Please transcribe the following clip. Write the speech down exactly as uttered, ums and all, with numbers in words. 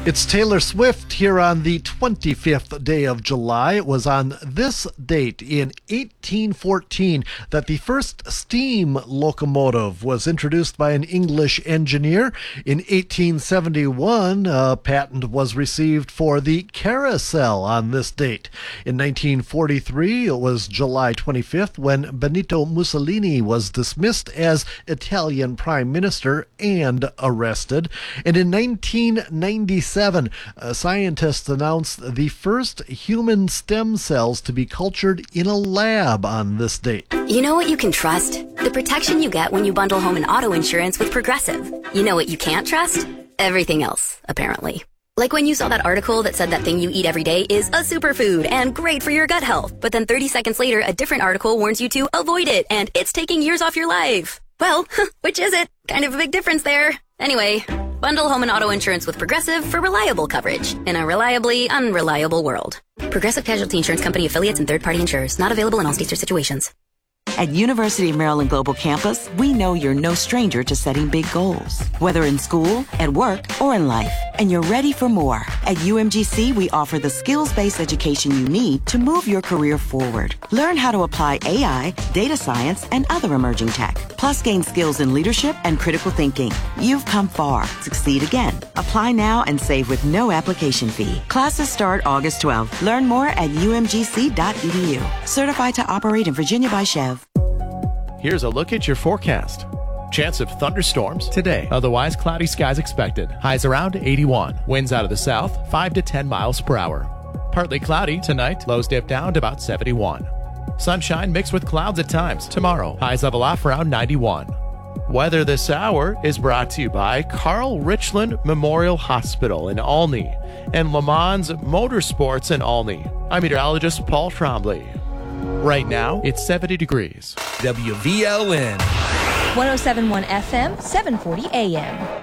It's Taylor Swift here on the twenty-fifth day of July. It was on this date in eighteen fourteen that the first steam locomotive was introduced by an English engineer. In eighteen seventy-one, a patent was received for the carousel on this date. In nineteen forty-three, it was July twenty-fifth when Benito Mussolini was dismissed as Italian Prime Minister and arrested. And in nineteen ninety-seven, uh, scientists announced the first human stem cells to be cultured in a lab on this date. You know what you can trust? The protection you get when you bundle home and auto insurance with Progressive. You know what you can't trust? Everything else, apparently. Like when you saw that article that said that thing you eat every day is a superfood and great for your gut health, but then thirty seconds later, a different article warns you to avoid it and it's taking years off your life. Well, which is it? Kind of a big difference there. Anyway, bundle home and auto insurance with Progressive for reliable coverage in a reliably unreliable world. Progressive Casualty Insurance Company affiliates and third-party insurers. Not available in all states or situations. At University of Maryland Global Campus, we know you're no stranger to setting big goals, whether in school, at work, or in life, and you're ready for more. At U M G C, we offer the skills-based education you need to move your career forward. Learn how to apply A I, data science, and other emerging tech, plus gain skills in leadership and critical thinking. You've come far. Succeed again. Apply now and save with no application fee. Classes start August twelfth. Learn more at u m g c dot e d u. Certified to operate in Virginia by Chev. Here's a look at your forecast. Chance of thunderstorms today. Otherwise, cloudy skies expected. Highs around eighty-one. Winds out of the south, five to ten miles per hour. Partly cloudy tonight. Lows dip down to about seventy-one. Sunshine mixed with clouds at times. Tomorrow, highs level off around ninety-one. Weather this hour is brought to you by Carl Richland Memorial Hospital in Olney and Le Mans Motorsports in Olney. I'm meteorologist Paul Trombley. Right now, it's seventy degrees. W V L N one oh seven point one F M, seven forty A M.